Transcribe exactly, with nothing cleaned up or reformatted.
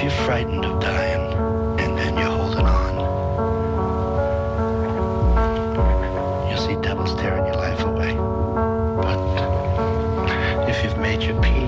you're frightened of dying and, and you're holding on, you'll see devils tearing your life away. But if you've made your peace,